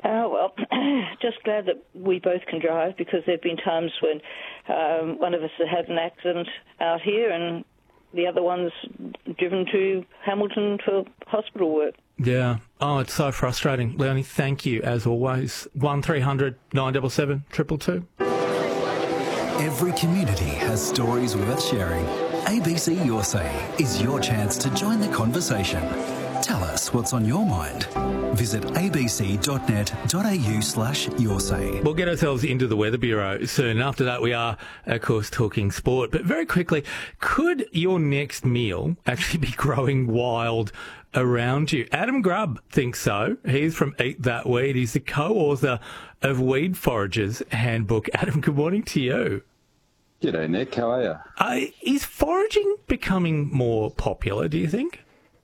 Well, just glad that we both can drive, because there have been times when one of us has had an accident out here and the other one's driven to Hamilton for hospital work. Yeah. Oh, it's so frustrating. Leonie, thank you, as always. 1300 977 222. Every community has stories worth sharing. ABC Your Say is your chance to join the conversation. Tell us what's on your mind. Visit abc.net.au/yoursay. We'll get ourselves into the Weather Bureau soon. After that, we are, of course, talking sport. But very quickly, could your next meal actually be growing wild around you? Adam Grubb thinks so. He's from Eat That Weed. He's the co-author of Weed Foragers Handbook. Adam, good morning to you. G'day, Nick. How are you? Is foraging becoming more popular, do you think?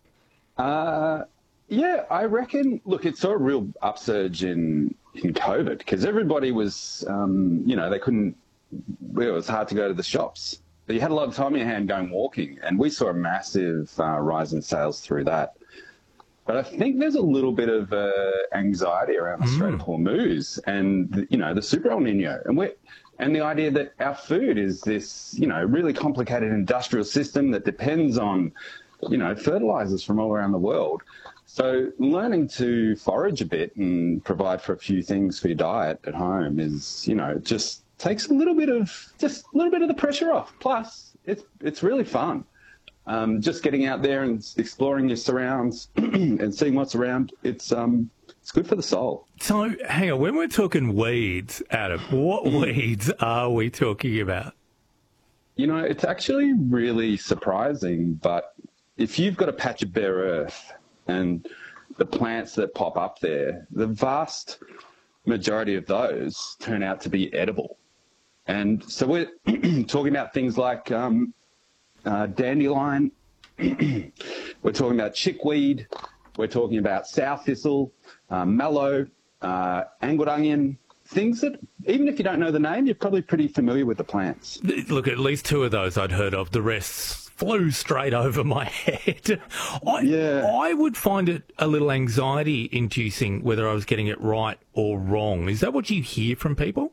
Yeah, I reckon. Look, it saw a real upsurge in COVID because everybody was, they couldn't. It was hard to go to the shops, but you had a lot of time in your hand going walking, and we saw a massive rise in sales through that. But I think there's a little bit of anxiety around the Strait of Hormuz and the Super El Nino, and the idea that our food is this really complicated industrial system that depends on fertilizers from all around the world. So learning to forage a bit and provide for a few things for your diet at home is, just takes a little bit of the pressure off. Plus, it's really fun. Just getting out there and exploring your surrounds and seeing what's around. It's good for the soul. So hang on, when we're talking weeds, Adam, what weeds are we talking about? It's actually really surprising, but if you've got a patch of bare earth and the plants that pop up there, the vast majority of those turn out to be edible. And so we're talking about things like dandelion, we're talking about chickweed, we're talking about sow thistle, mallow, angled onion, things that, even if you don't know the name, you're probably pretty familiar with the plants. Look, at least two of those I'd heard of. The rest flew straight over my head. I would find it a little anxiety-inducing whether I was getting it right or wrong. Is that what you hear from people?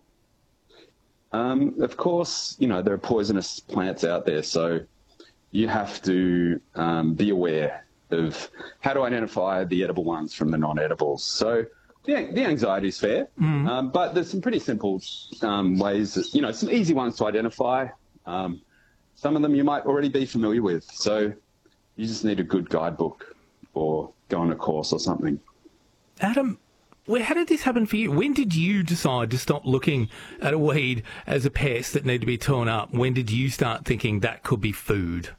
Of course, there are poisonous plants out there, so you have to be aware of how to identify the edible ones from the non-edibles. So the anxiety is fair, but there's some pretty simple ways, that, some easy ones to identify. Some of them you might already be familiar with. So you just need a good guidebook or go on a course or something. Adam, how did this happen for you? When did you decide to stop looking at a weed as a pest that needed to be torn up? When did you start thinking that could be food?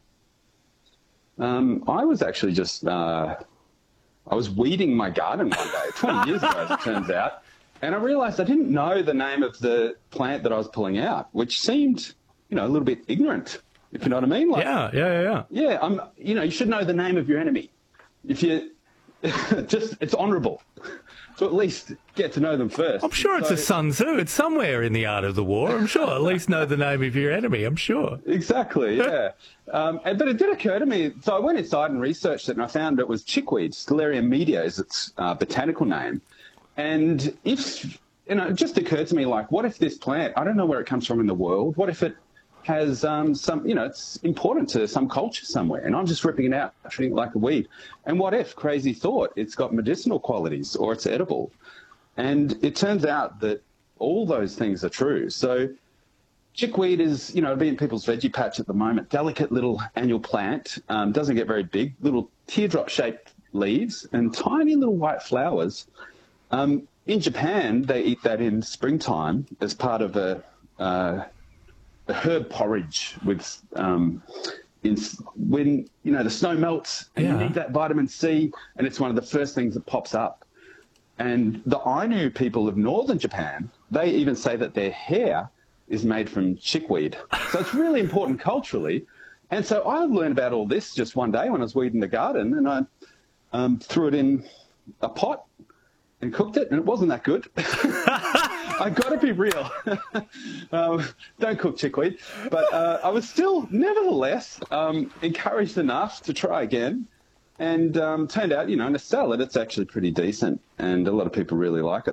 I was actually just, I was weeding my garden one day, 20 years ago, as it turns out. And I realised I didn't know the name of the plant that I was pulling out, which seemed, a little bit ignorant, if you know what I mean. Like, yeah. Yeah, you should know the name of your enemy. If you, it's honourable to at least get to know them first. I'm sure it's a Sun Tzu. It's somewhere in the art of the war. I'm sure. At least know the name of your enemy. I'm sure. Exactly. Yeah. But it did occur to me. So I went inside and researched it, and I found it was chickweed. Stellaria media is its botanical name. And if it just occurred to me, like, what if this plant? I don't know where it comes from in the world. What if it has some, it's important to some culture somewhere, and I'm just ripping it out, treating it like a weed. And what if, crazy thought, it's got medicinal qualities or it's edible? And it turns out that all those things are true. So chickweed is, being people's veggie patch at the moment, delicate little annual plant, doesn't get very big, little teardrop-shaped leaves and tiny little white flowers. In Japan, they eat that in springtime as part of a herb porridge with when the snow melts and you need that vitamin C, and it's one of the first things that pops up. And the Ainu people of northern Japan, they even say that their hair is made from chickweed. So it's really important culturally. And so I learned about all this just one day when I was weeding the garden, and I threw it in a pot and cooked it, and it wasn't that good. I got to be real. Don't cook chickweed. But I was still, nevertheless, encouraged enough to try again. And turned out, in a salad, it's actually pretty decent. And a lot of people really like it.